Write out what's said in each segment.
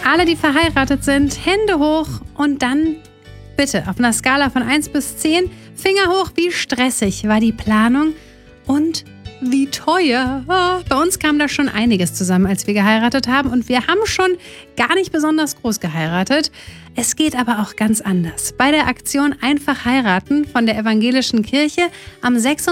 Alle, die verheiratet sind, Hände hoch und dann bitte auf einer Skala von 1 bis 10, Finger hoch, wie stressig war die Planung und wie teuer. Bei uns kam da schon einiges zusammen, als wir geheiratet haben und wir haben schon gar nicht besonders groß geheiratet. Es geht aber auch ganz anders. Bei der Aktion Einfach heiraten von der Evangelischen Kirche am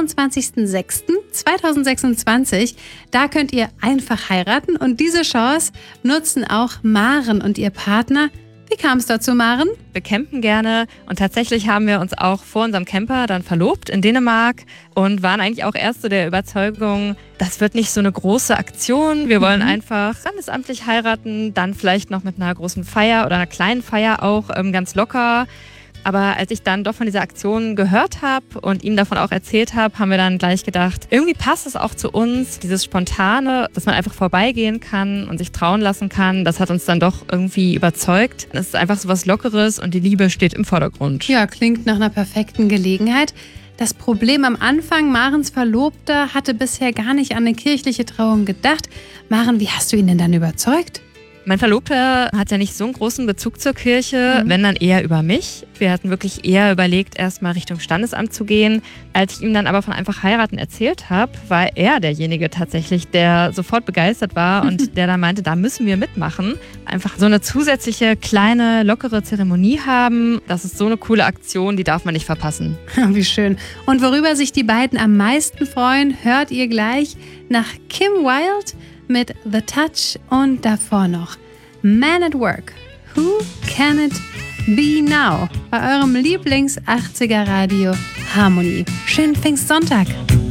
26.06.2026, da könnt ihr einfach heiraten und diese Chance nutzen auch Maren und ihr Partner. Wie kam es dazu, Maren? Wir campen gerne und tatsächlich haben wir uns auch vor unserem Camper dann verlobt in Dänemark und waren eigentlich auch erst so der Überzeugung, das wird nicht so eine große Aktion. Wir wollen einfach standesamtlich heiraten, dann vielleicht noch mit einer großen Feier oder einer kleinen Feier auch ganz locker. Aber als ich dann doch von dieser Aktion gehört habe und ihm davon auch erzählt habe, haben wir dann gleich gedacht, irgendwie passt es auch zu uns, dieses Spontane, dass man einfach vorbeigehen kann und sich trauen lassen kann. Das hat uns dann doch irgendwie überzeugt. Es ist einfach so was Lockeres und die Liebe steht im Vordergrund. Ja, klingt nach einer perfekten Gelegenheit. Das Problem am Anfang, Marens Verlobter hatte bisher gar nicht an eine kirchliche Trauung gedacht. Maren, wie hast du ihn denn dann überzeugt? Mein Verlobter hat ja nicht so einen großen Bezug zur Kirche, wenn dann eher über mich. Wir hatten wirklich eher überlegt, erstmal Richtung Standesamt zu gehen. Als ich ihm dann aber von einfach heiraten erzählt habe, war er derjenige tatsächlich, der sofort begeistert war und der dann meinte, da müssen wir mitmachen. Einfach so eine zusätzliche, kleine, lockere Zeremonie haben. Das ist so eine coole Aktion, die darf man nicht verpassen. Wie schön. Und worüber sich die beiden am meisten freuen, hört ihr gleich nach Kim Wilde mit The Touch und davor noch Man at Work. Who can it be now? Bei eurem Lieblings-80er Radio Harmony. Schönen Pfingstsonntag.